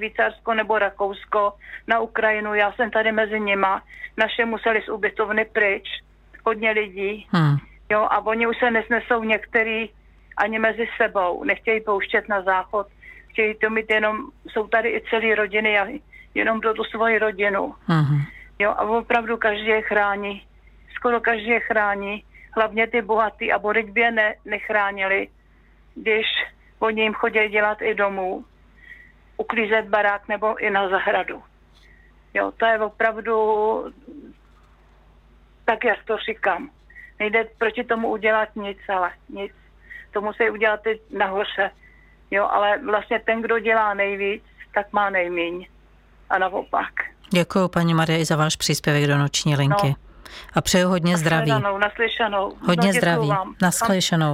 Švýcarsko nebo Rakousko, na Ukrajinu, já jsem tady mezi nima. Naše museli z ubytovny pryč, hodně lidí. Jo, a oni už se nesnesou některý ani mezi sebou, nechtějí pouštět na záchod, chtějí to mít jenom, jsou tady i celé rodiny, jenom pro tu svoji rodinu. Jo, a opravdu každý je chrání, skoro každý je chrání, hlavně ty bohatý a borictví je nechránili, když oni jim chodí dělat i domů, uklízet barák nebo i na zahradu. Jo, to je opravdu tak, jak to říkám. Nejde proti tomu udělat nic, ale nic. To musí udělat i nahoře. Jo, ale vlastně ten, kdo dělá nejvíc, tak má nejmíň. A naopak. Děkuju, paní Marie, i za váš příspěvek do Noční linky. No. A přeju hodně zdraví. Naslyšenou. Hodně zdraví. Naschledanou.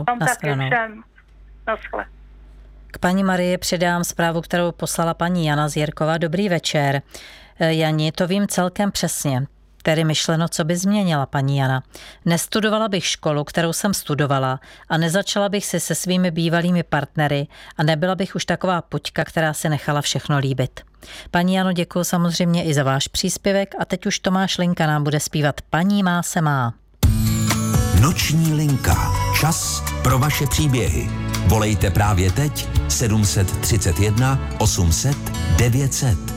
K paní Marii předám zprávu, kterou poslala paní Jana z Jirkova. Dobrý večer. Jani, to vím celkem přesně. Tedy myšleno, co by změnila paní Jana. Nestudovala bych školu, kterou jsem studovala a nezačala bych si se svými bývalými partnery a nebyla bych už taková puťka, která si nechala všechno líbit. Paní Jano, děkuji samozřejmě i za váš příspěvek a teď už Tomáš Linka nám bude zpívat Paní má se má. Noční linka. Čas pro vaše příběhy. Volejte právě teď 731 800 900.